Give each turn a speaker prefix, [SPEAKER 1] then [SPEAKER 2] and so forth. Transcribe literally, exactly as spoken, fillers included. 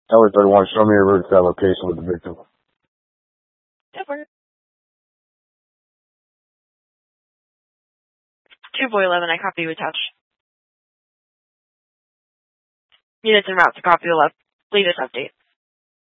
[SPEAKER 1] Ellie thirty-one, show me your route to that location with the victim.
[SPEAKER 2] Yep, we're two boy eleven, I copy you attach. Units en route to copy left. Latest update.